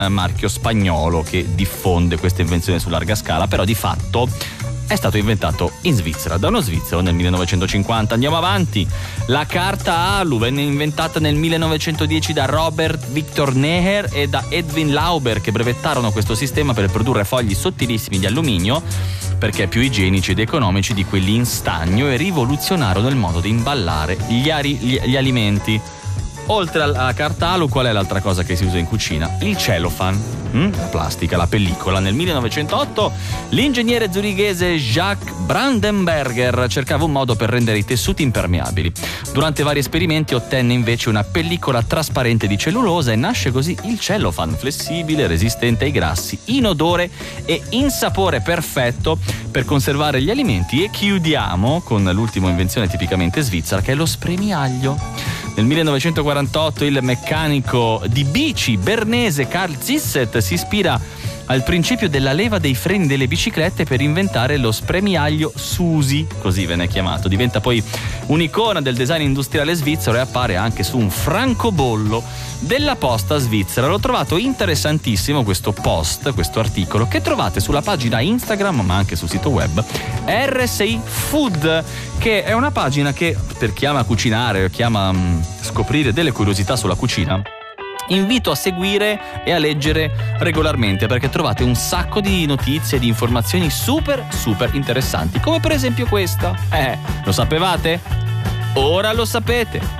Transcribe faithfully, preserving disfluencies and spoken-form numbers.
eh, marchio spagnolo che diffonde questa invenzione su larga scala, però di fatto è stato inventato in Svizzera da uno svizzero nel millenovecentocinquanta. Andiamo avanti. La carta alu venne inventata nel millenovecentodieci da Robert Victor Neher e da Edwin Lauber, che brevettarono questo sistema per produrre fogli sottilissimi di alluminio perché più igienici ed economici di quelli in stagno, e rivoluzionarono il modo di imballare gli, ari- gli, gli alimenti. Oltre alla carta alu, qual è l'altra cosa che si usa in cucina? Il cellophane, mm? la plastica, la pellicola. Nel millenovecentootto l'ingegnere zurighese Jacques Brandenberger cercava un modo per rendere i tessuti impermeabili. Durante vari esperimenti ottenne invece una pellicola trasparente di cellulosa e nasce così il cellophane, flessibile, resistente ai grassi, inodore e insapore, perfetto per conservare gli alimenti. E chiudiamo con l'ultima invenzione tipicamente svizzera, che è lo spremiaglio. Nel millenovecentoquarantotto il meccanico di bici bernese Carl Zisset si ispira al principio della leva dei freni delle biciclette per inventare lo spremiaglio Susi, così venne chiamato. Diventa poi un'icona del design industriale svizzero e appare anche su un francobollo della posta svizzera. L'ho trovato interessantissimo questo post, questo articolo, che trovate sulla pagina Instagram ma anche sul sito web R S I Food, che è una pagina che per chi ama cucinare o chi ama mh, scoprire delle curiosità sulla cucina invito a seguire e a leggere regolarmente, perché trovate un sacco di notizie e di informazioni super super interessanti, come per esempio questa. Eh, lo sapevate? Ora lo sapete.